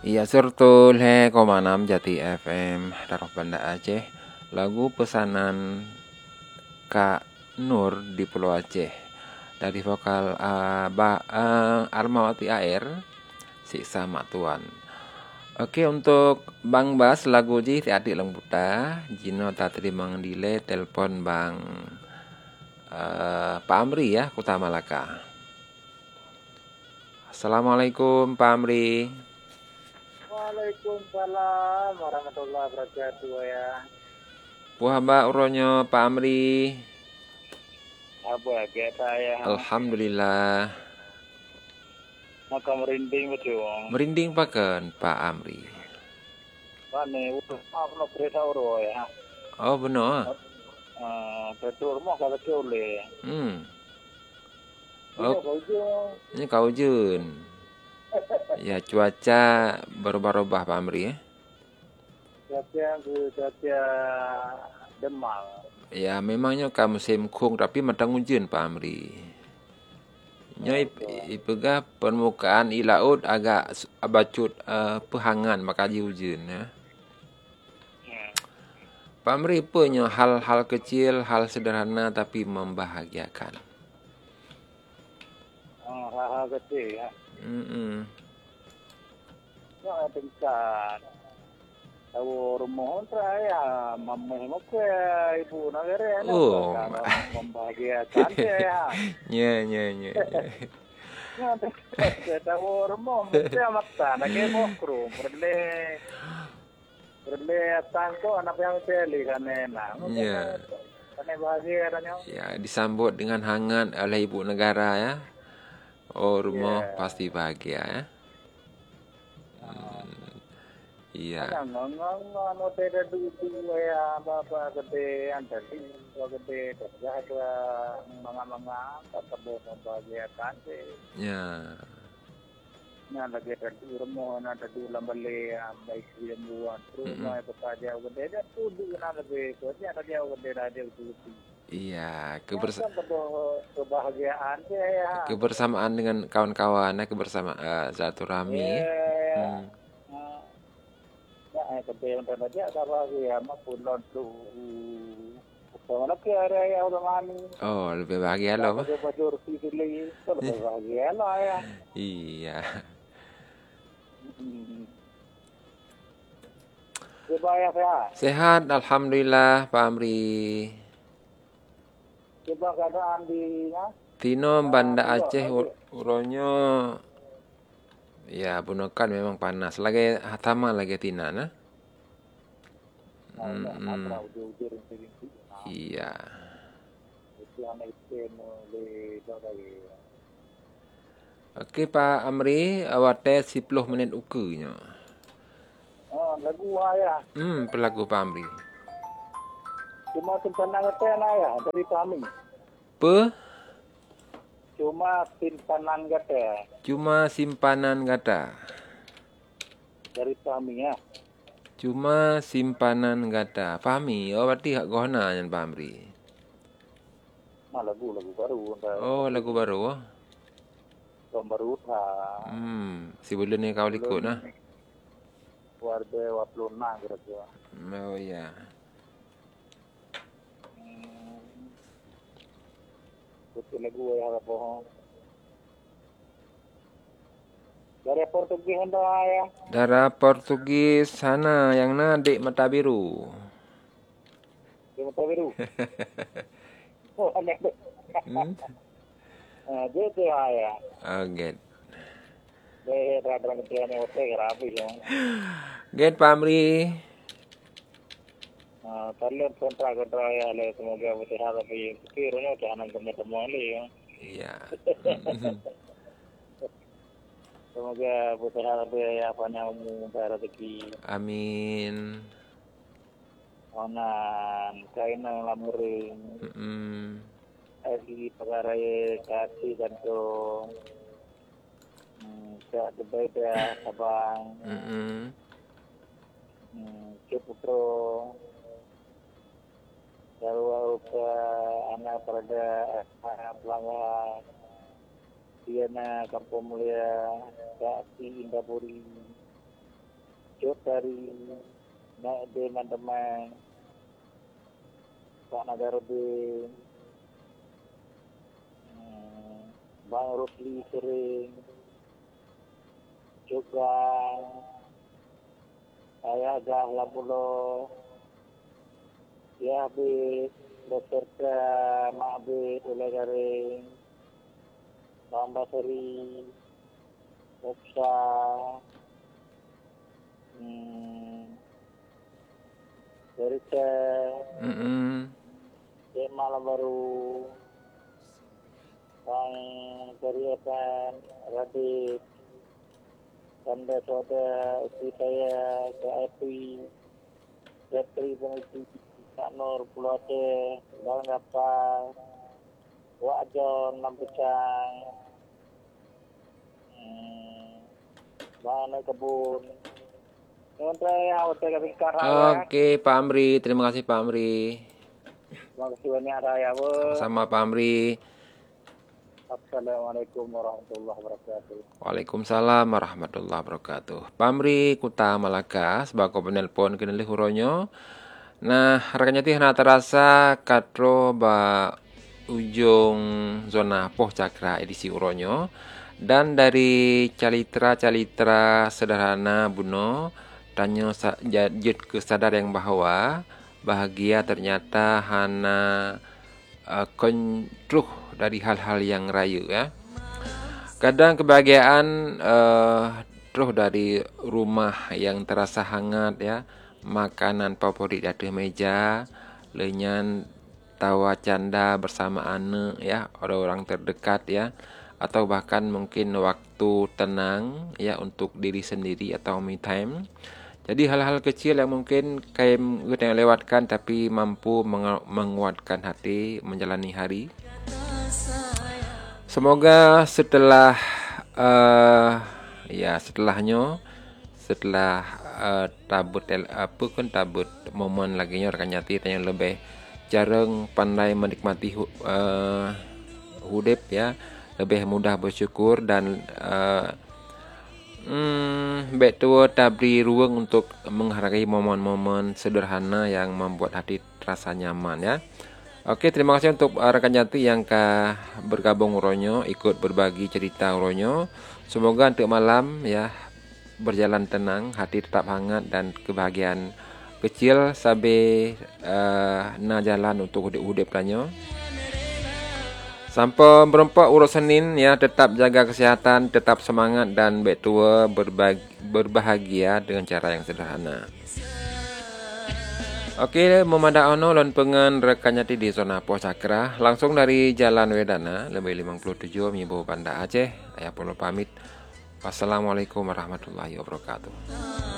Iya sertul he Komanam Jati FM Daroh Banda Aceh. Lagu pesanan Kak Nur di Pulau Aceh dari vokal Armawati Air Siksa Mak Tuan. Oke, untuk Bang Bas lagu ji ti adik lang buta Jino tak terima dile telepon Bang Pak Amri ya Kota Malaka. Assalamualaikum Pak Amri. Waalaikumsalam warahmatullahi wabarakatuh ya. Puhaba uronyo Pak Amri. Apa kita ya? Alhamdulillah. Maka merinding betul. Merinding paken Pak Amri. Pane apa berita uro ya? Oh benar. Betul mau kata kule. Oh, ini kau jun. Ya cuaca berubah-ubah Pak Amri ya. Cuaca Demak. Ya memangnya ka musim kung tapi madang hujan Pak Amri. Nyai ipega permukaan ilaut agak abacut pehangan makaji hujan ya. Pak Amri punya hal-hal kecil, hal sederhana tapi membahagiakan. Hal-hal kecil ya. Yang tingkat. Tahu rumah saya, mama ibu negara membahagiakan ya. Nya. Tahu rumah saya mata, nak mokro, berle tangko anak yang celi kan enak. Ya. Kan bahagia katanya. Ya, disambut dengan hangat oleh ibu negara ya. Oh, rumah pasti bahagia ya. Iya. Ngomong tidak dulu ya bapak gede anda gede kerja manga tetap membahagiakan sih. Ya. Nah lagi ada di rumah, ada di lambale baik dia buat rumah itu saja gede dan tuh dengan lebih kerja ada jauh gede ada itu. Iya, kebahagiaan sih ya. Kebersamaan dengan kawan-kawan, kebersamaan silaturahmi. Kebetulan tadi ada lagi ya, pulau tu. Kalau nak ada ya orang mani. Oh, lebih bahagia loh. Baju rupi lagi, lebih bahagia lah ya. Iya. Sehat, alhamdulillah Pak Amri. Coba keadaan di Tino Banda Aceh uronyo. Ya, bunukan memang panas. Lagi hatama lagi tina nah. Iya. Oke Pak Amri, awate 10 menit ukunya. Lagu ya. Pelagu Pak Amri. Cuma simpanan getena ya dari kami. Cuma simpanan gata. Dari kami ya. Cuma simpanan gata. Pahami? Oh berarti hak gona yang Pak Amri. Lagu baru. Oh lagu baru. Baru si bulan ni kau likut nah. Warga 26 kira-kira. Oh ya. Betul lagu ya apa? Dari Portugis hendak ya. Darah Portugis sana yang nadik mata biru. Mata biru. Oh, aneh. Gitu ya. Get. Radang tiane hotel rapi ya. Get Pak Amri. Kalian kontrak ya le semoga berharap tapi kiranya jangan ketemu ya. Iya. Semoga berharap ya apa nyamu rezeki. Amin. Onan kaina lamuring. Lagi perkara kasih dan tu debat ya abang. Keputro kalau ke anak pada pelanggan dia na kampung mulia kasih Indapuri Cut dari naik di Mandeman, Pak Nagarudin, Bang Rusli sering, juga saya agak labulo, ya habis beserta mak habis oleh garing, Bang Basri, Oksa, Berita, Malam Baru, Bang Keriatan, Radit, Tanda Soda, istri saya, Kak Epi, Jatri Pengisi, Kak Nur, Pulau Aceh, Bang Gapal, Wak John, Lampecang, Bang Anak Kebun. Oke, Pak Amri. Terima kasih, Pak Amri. Terima kasih banyak, Raya. Sama Pak Amri. Assalamualaikum warahmatullahi wabarakatuh. Waalaikumsalam warahmatullahi wabarakatuh. Pak Amri, Kuta Malaka, sebagai penelpon kenali huronyo. Nah, rakannya ti hana terasa katro ba ujung zona Poh Cakra edisi uronyo. Dan dari calitra sederhana Buno, tanya jad kesadar yang bahwa bahagia ternyata hana kontrol dari hal-hal yang rayu ya. Kadang kebahagiaan terus dari rumah yang terasa hangat ya, makanan favorit di atas meja, lenyan tawa canda bersama anak ya, orang-orang terdekat ya, atau bahkan mungkin waktu tenang ya untuk diri sendiri atau me time. Jadi hal-hal kecil yang mungkin kita lewatkan tapi mampu menguatkan hati menjalani hari. Semoga setelah tabut momen lagi nya rekan nyati yang lebih jarang pandai menikmati hudip ya, lebih mudah bersyukur dan betul tabri ruang untuk menghargai momen-momen sederhana yang membuat hati terasa nyaman ya. Oke, terima kasih untuk rekan jati yang bergabung uronyo, ikut berbagi cerita uronyo. Semoga untuk malam ya berjalan tenang, hati tetap hangat dan kebahagiaan kecil sampai na jalan untuk udip lanyo. Sampai berempat urut Senin ya, tetap jaga kesihatan, tetap semangat dan betua berbahagia dengan cara yang sederhana. Oke, Muhammad Ono lon pengen rekannya di zona Poh Cakra langsung dari Jalan Wedana lebih 57 Mibo Banda Aceh. Saya perlu pamit. Wassalamualaikum warahmatullahi wabarakatuh.